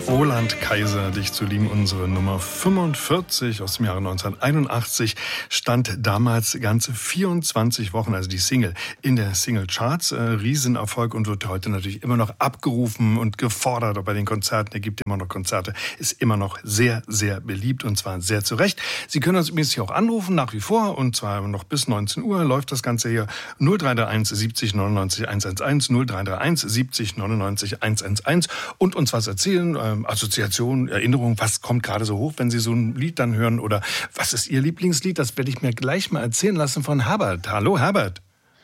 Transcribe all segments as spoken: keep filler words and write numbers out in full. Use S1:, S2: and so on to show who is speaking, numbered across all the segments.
S1: Roland Kaiser, dich zu lieben, unsere Nummer fünfundvierzig aus dem Jahre neunzehnhunderteinundachtzig, stand damals ganze vierundzwanzig Wochen, also die Single, in der Single-Charts. Äh, Riesenerfolg und wird heute natürlich immer noch abgerufen und gefordert, auch bei den Konzerten. Er gibt immer noch Konzerte, ist immer noch sehr, sehr beliebt und zwar sehr zu Recht. Sie können uns übrigens hier auch anrufen, nach wie vor, und zwar noch bis neunzehn Uhr läuft das Ganze hier. null drei drei eins siebzig neunundneunzig hundertelf, null drei drei eins siebzig neunundneunzig hundertelf und uns was erzählen, ähm, Assoziation, Erinnerung, was kommt gerade so hoch, wenn Sie so ein Lied dann hören, oder was ist Ihr Lieblingslied? Das werde ich mir gleich mal erzählen lassen von Herbert. Hallo Herbert.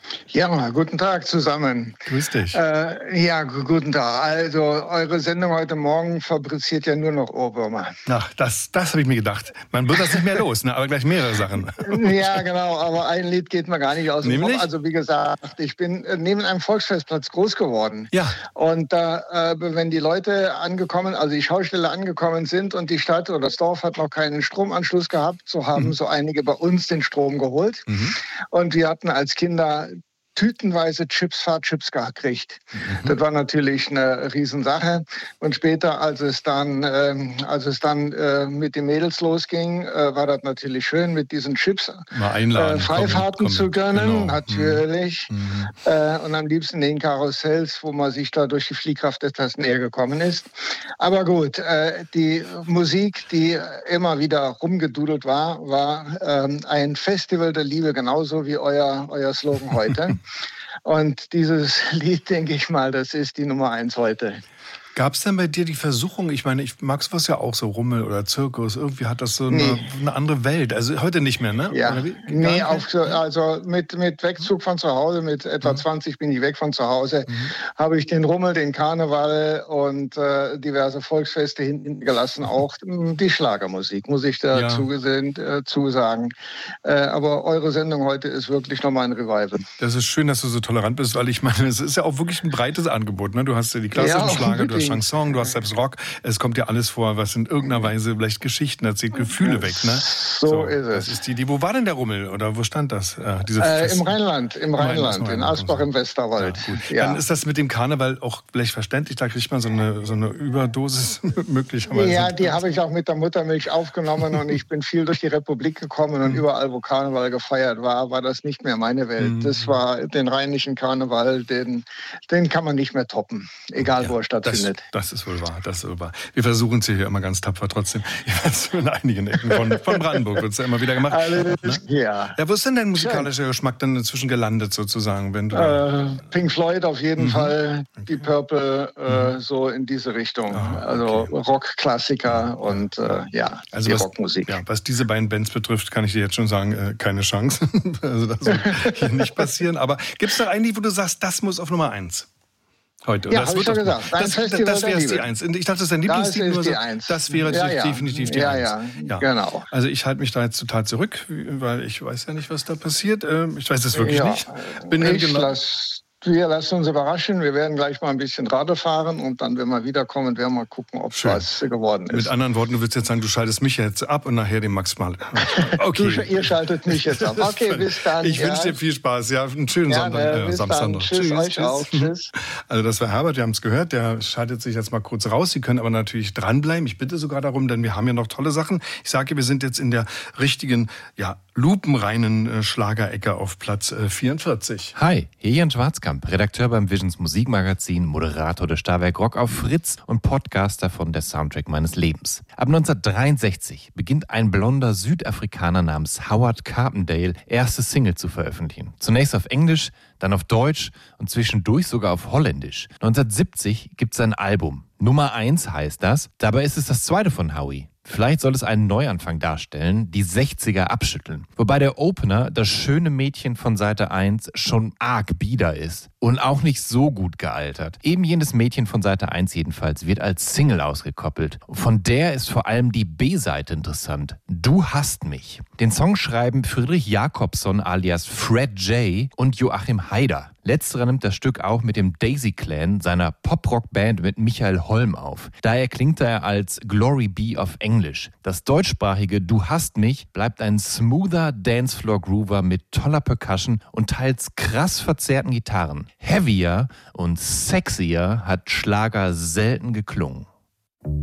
S2: Ja, guten Tag zusammen.
S1: Grüß dich.
S2: Äh, ja, g- guten Tag. Also, eure Sendung heute Morgen fabriziert ja nur noch Ohrwürmer.
S1: Ach, das, das habe ich mir gedacht. Man wird das nicht mehr los, ne? Aber gleich mehrere Sachen.
S2: Ja, genau, aber ein Lied geht mir gar nicht aus dem
S1: Nämlich?
S2: Kopf. Also, wie gesagt, ich bin äh, neben einem Volksfestplatz groß geworden.
S1: Ja.
S2: Und da, äh, wenn die Leute angekommen, also die Schausteller angekommen sind und die Stadt oder das Dorf hat noch keinen Stromanschluss gehabt, so haben
S1: Mhm.
S2: so einige bei uns den Strom geholt.
S1: Mhm.
S2: Und wir hatten als Kinder tütenweise Chips, Fahrchips gekriegt.
S1: Mhm.
S2: Das war natürlich eine Riesensache. Und später, als es dann, ähm, als es dann äh, mit den Mädels losging, äh, war das natürlich schön, mit diesen Chips
S1: Mal einladen.
S2: äh, Freifahrten
S1: komm, komm,
S2: zu gönnen,
S1: genau.
S2: natürlich.
S1: Mhm.
S2: Äh, und am liebsten den Karussells, wo man sich da durch die Fliehkraft etwas näher gekommen ist. Aber gut, äh, die Musik, die immer wieder rumgedudelt war, war ähm, ein Festival der Liebe, genauso wie euer, euer Slogan heute. Und dieses Lied, denke ich mal, das ist die Nummer eins heute.
S1: Gab es denn bei dir die Versuchung, ich meine, ich mag sowas ja auch, so Rummel oder Zirkus, irgendwie hat das so eine,
S2: Nee.
S1: eine andere Welt. Also heute nicht mehr, ne?
S2: Ja,
S1: Oder wie? Gar
S2: nee,
S1: nicht?
S2: auf, so- also mit, mit Wegzug von zu Hause, mit etwa
S1: Mhm.
S2: zwanzig bin ich weg von zu Hause,
S1: Mhm.
S2: habe ich den Rummel, den Karneval und äh, diverse Volksfeste hinten gelassen, auch mh, die Schlagermusik, muss ich
S1: Ja.
S2: dazu gesehen, äh, zusagen. Äh, aber eure Sendung heute ist wirklich nochmal ein Revival.
S1: Das ist schön, dass du so tolerant bist, weil ich meine, es ist ja auch wirklich ein breites Angebot. Ne? Du hast ja die klassischen
S2: Ja,
S1: Schlager, du hast
S2: unbedingt.
S1: Chanson, du hast selbst Rock. Es kommt ja alles vor, was in irgendeiner Weise vielleicht Geschichten erzählt, Gefühle weg. Ne?
S2: So ist
S1: Das
S2: es.
S1: ist die Idee. Wo war denn der Rummel oder wo stand das? Äh, diese
S2: Äh,
S1: Fest-
S2: Im Rheinland, im Rheinland, in
S1: Rheinland,
S2: Asbach im Westerwald.
S1: Ja, gut.
S2: Ja.
S1: Dann ist das mit dem Karneval auch vielleicht verständlich. Da kriegt man so eine, so eine Überdosis möglicherweise.
S2: Ja, die habe ich auch mit der Muttermilch aufgenommen und ich bin viel durch die Republik gekommen und überall, wo Karneval gefeiert war, war das nicht mehr meine Welt.
S1: Mhm.
S2: Das war den rheinischen Karneval, den, den kann man nicht mehr toppen, egal wo er
S1: Das,
S2: stattfindet.
S1: das ist wohl wahr, das ist wohl wahr. Wir versuchen es hier immer ganz tapfer trotzdem. Jeweils in einigen Ecken von, von Brandenburg wird es ja immer wieder gemacht.
S2: Alles,
S1: Ne?
S2: ja.
S1: Ja, wo ist denn dein musikalischer Geschmack dann inzwischen gelandet sozusagen, wenn du
S2: Äh, Pink Floyd auf jeden
S1: Mhm.
S2: Fall, die Purple, äh, so in diese Richtung.
S1: Ah,
S2: Also
S1: okay.
S2: Rockklassiker und äh, ja,
S1: also
S2: die
S1: was,
S2: Rockmusik.
S1: ja, was diese beiden Bands betrifft, kann ich dir jetzt schon sagen, äh, keine Chance. Also das wird hier nicht passieren. Aber gibt es da ein Lied, wo du sagst, das muss auf Nummer eins? Heute.
S2: Ja,
S1: Das
S2: hab ich
S1: wird
S2: schon
S1: auf-
S2: gesagt. Ein
S1: Das,
S2: Festival
S1: das
S2: der
S1: wäre die
S2: Liebe.
S1: Eins. Ich dachte, das ist dein
S2: Das
S1: Lieblingslied.
S2: ist
S1: nur
S2: die
S1: so-
S2: Eins.
S1: Das wäre
S2: Ja, ja.
S1: definitiv die
S2: Ja,
S1: Eins.
S2: ja, genau.
S1: Also ich halte mich da jetzt total zurück, weil ich weiß ja nicht, was da passiert. Ähm, Ich weiß es wirklich
S2: Ja,
S1: nicht. Bin dann
S2: ich
S1: genau-
S2: lass, wir lassen uns überraschen. Wir werden gleich mal ein bisschen Radl fahren und dann, wenn wir wiederkommen, werden wir gucken, ob
S1: Schön.
S2: was geworden
S1: Mit
S2: ist.
S1: anderen Worten, du willst jetzt sagen, du schaltest mich jetzt ab und nachher den Max mal.
S2: Du,
S1: Okay.
S2: ihr schaltet mich jetzt ab. Okay, bis dann.
S1: Ich
S2: ja.
S1: wünsche dir viel Spaß. Ja, einen schönen
S2: Gerne,
S1: Sonntag. Äh,
S2: bis
S1: Samstag
S2: dann.
S1: noch.
S2: Tschüss, euch auch. Tschüss.
S1: Also das war Herbert, wir haben es gehört. Der schaltet sich jetzt mal kurz raus. Sie können aber natürlich dranbleiben. Ich bitte sogar darum, denn wir haben ja noch tolle Sachen. Ich sage, wir sind jetzt in der richtigen, ja, lupenreinen äh, Schlagerecke auf Platz äh, vierundvierzig.
S3: Hi, hier Jan Schwarzkamp, Redakteur beim Visions Musikmagazin, Moderator des Starwerk Rock auf Fritz und Podcaster von Der Soundtrack meines Lebens. Ab neunzehnhundertdreiundsechzig beginnt ein blonder Südafrikaner namens Howard Carpendale erste Single zu veröffentlichen. Zunächst auf Englisch, dann auf Deutsch und zwischendurch sogar auf Holländisch. neunzehnhundertsiebzig gibt es ein Album. Nummer eins heißt das. Dabei ist es das zweite von Howie. Vielleicht soll es einen Neuanfang darstellen, die sechziger abschütteln. Wobei der Opener, das schöne Mädchen von Seite eins, schon arg bieder ist. Und auch nicht so gut gealtert. Eben jenes Mädchen von Seite eins jedenfalls wird als Single ausgekoppelt. Von der ist vor allem die B-Seite interessant. Du hast mich. Den Song schreiben Friedrich Jakobson alias Fred J. und Joachim Haider. Letzterer nimmt das Stück auch mit dem Daisy Clan, seiner Pop-Rock-Band mit Michael Holm auf. Daher klingt er als Glory Be auf Englisch. Das deutschsprachige Du hast mich bleibt ein smoother Dancefloor-Groover mit toller Percussion und teils krass verzerrten Gitarren. Heavier und sexier hat Schlager selten geklungen.